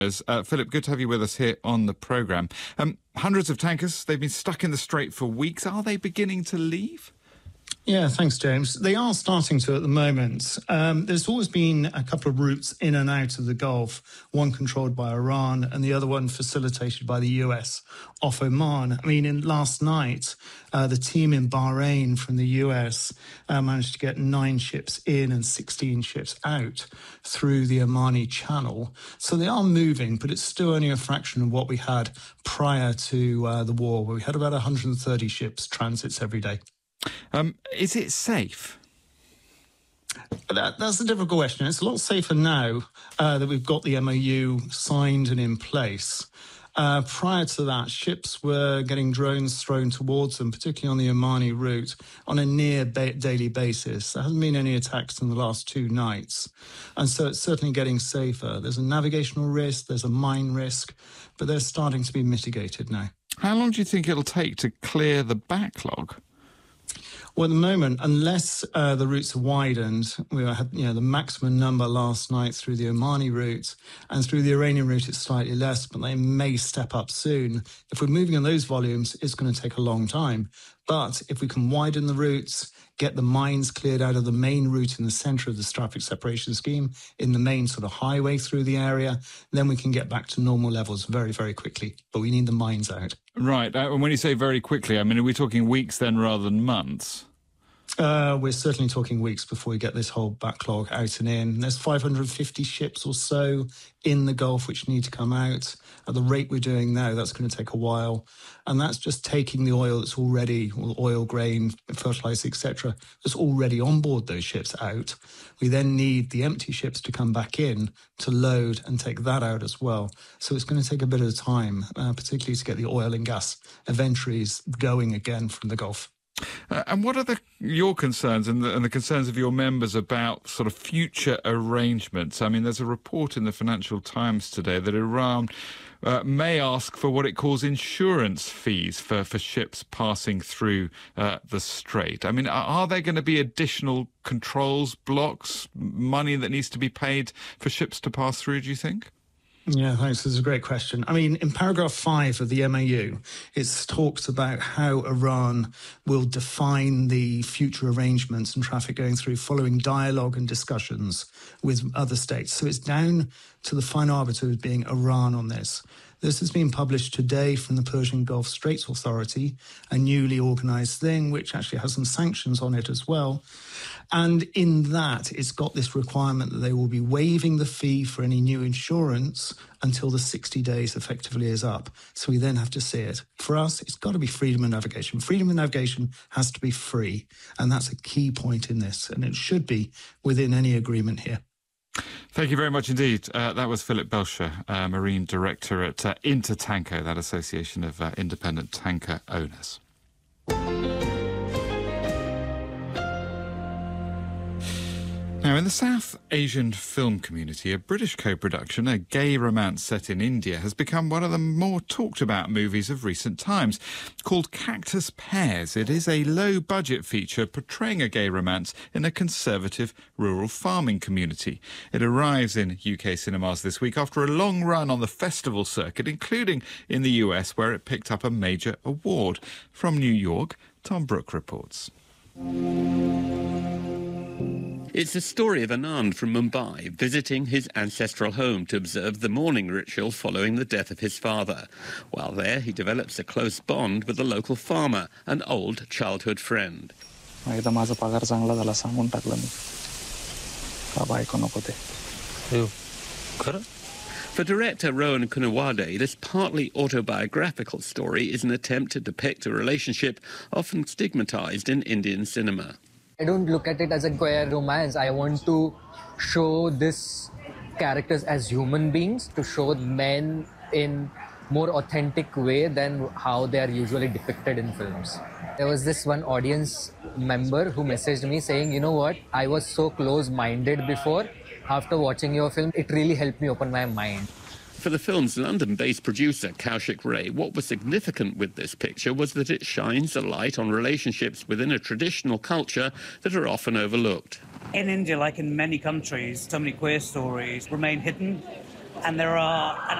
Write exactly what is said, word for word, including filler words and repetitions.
Uh, Philip, good to have you with us here on the programme. Um, hundreds of tankers, they've been stuck in the Strait for weeks. Are they beginning to leave? Yeah, thanks, James. They are starting to at the moment. Um, there's always been a couple of routes in and out of the Gulf, one controlled by Iran and the other one facilitated by the U S off Oman. I mean, in last night, uh, the team in Bahrain from the U S uh, managed to get nine ships in and sixteen ships out through the Omani Channel. So they are moving, but it's still only a fraction of what we had prior to uh, the war, where we had about one hundred thirty ships transits every day. Um, is it safe? That, that's a difficult question. It's a lot safer now uh, that we've got the M O U signed and in place. Uh, prior to that, ships were getting drones thrown towards them, particularly on the Omani route, on a near ba- daily basis. There hasn't been any attacks in the last two nights. And so it's certainly getting safer. There's a navigational risk, there's a mine risk, but they're starting to be mitigated now. How long do you think it'll take to clear the backlog? Well, at the moment, unless uh, the routes are widened, we had you know the maximum number last night through the Omani route, and through the Iranian route it's slightly less, but they may step up soon. If we're moving on those volumes, it's going to take a long time. But if we can widen the routes, get the mines cleared out of the main route in the centre of this traffic separation scheme, in the main sort of highway through the area, then we can get back to normal levels very, very quickly. But we need the mines out. Right. Uh, and when you say very quickly, I mean, are we talking weeks then rather than months? Uh, we're certainly talking weeks before we get this whole backlog out and in. There's five hundred fifty ships or so in the Gulf which need to come out. At the rate we're doing now, that's going to take a while. And that's just taking the oil that's already, oil, grain, fertilizer, et cetera, that's already on board those ships out. We then need the empty ships to come back in to load and take that out as well. So it's going to take a bit of time, uh, particularly to get the oil and gas inventories going again from the Gulf. Uh, and what are the, your concerns and the, and the concerns of your members about sort of future arrangements? I mean, there's a report in the Financial Times today that Iran uh, may ask for what it calls insurance fees for, for ships passing through uh, the Strait. I mean, are, are there going to be additional controls, blocks, money that needs to be paid for ships to pass through, do you think? Yeah, thanks. This is a great question. I mean, in paragraph five of the M O U, it talks about how Iran will define the future arrangements and traffic going through following dialogue and discussions with other states. So it's down to the final arbiter as being Iran on this. This has been published today from the Persian Gulf Straits Authority, a newly organised thing, which actually has some sanctions on it as well. And in that, it's got this requirement that they will be waiving the fee for any new insurance until the sixty days effectively is up. So we then have to see it. For us, it's got to be freedom of navigation. Freedom of navigation has to be free. And that's a key point in this. And it should be within any agreement here. Thank you very much indeed. Uh, that was Philip Belcher, uh, Marine Director at uh, Intertanko, that association of uh, independent tanker owners. Now, in the South Asian film community, a British co-production, a gay romance set in India, has become one of the more talked-about movies of recent times. It's called Cactus Pears. It is a low-budget feature portraying a gay romance in a conservative rural farming community. It arrives in U K cinemas this week after a long run on the festival circuit, including in the U S, where it picked up a major award. From New York, Tom Brooke reports. It's the story of Anand from Mumbai visiting his ancestral home to observe the mourning ritual following the death of his father. While there, he develops a close bond with the local farmer, an old childhood friend. एकदा माझा पगार चांगला झाला सांगून टाकलं मी का बायको नको ते हो खरं. For director Rohan Kunawade, this partly autobiographical story is an attempt to depict a relationship often stigmatized in Indian cinema. I don't look at it as a queer romance. I want to show this characters as human beings, to show men in more authentic way than how they are usually depicted in films. There was this one audience member who messaged me saying, you know what, I was so close-minded before. After watching your film, it really helped me open my mind. For the film's London-based producer, Kaushik Ray, what was significant with this picture was that it shines a light on relationships within a traditional culture that are often overlooked. In India, like in many countries, so many queer stories remain hidden. and there are an